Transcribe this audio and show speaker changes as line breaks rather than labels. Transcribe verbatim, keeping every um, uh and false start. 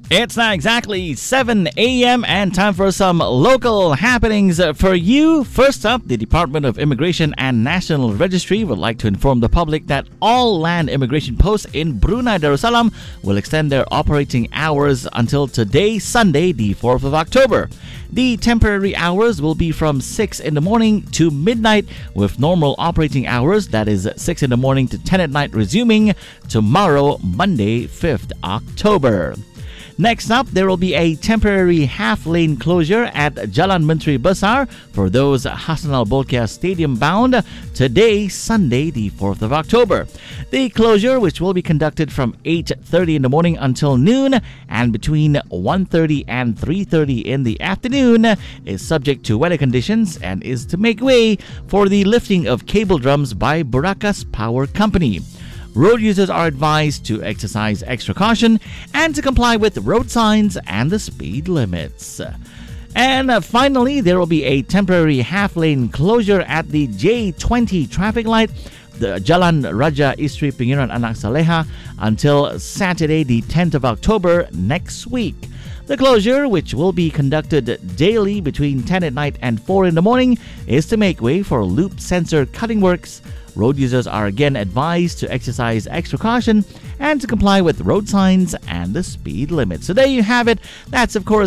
It's now exactly seven a.m. and time for some local happenings for you. First up, the Department of Immigration and National Registry would like to inform the public that all land immigration posts in Brunei Darussalam will extend their operating hours until today, Sunday, the fourth of October. The temporary hours will be from six in the morning to midnight, with normal operating hours, that is six in the morning to ten at night, resuming tomorrow, Monday, fifth of October. Next up, there will be a temporary half-lane closure at Jalan Menteri Besar for those Hassan Al Bolkiah Stadium bound today, Sunday, the fourth of October. The closure, which will be conducted from eight thirty in the morning until noon and between one thirty and three thirty in the afternoon, is subject to weather conditions and is to make way for the lifting of cable drums by Burakas Power Company. Road users are advised to exercise extra caution and to comply with road signs and the speed limits. And uh, finally, there will be a temporary half-lane closure at the J twenty traffic light, the Jalan Raja Istri Pengiran Anak Saleha, until Saturday, the tenth of October next week. The closure, which will be conducted daily between ten at night and four in the morning, is to make way for loop sensor cutting works. Road users are again advised to exercise extra caution and to comply with road signs and the speed limit. So there you have it. That's, of course,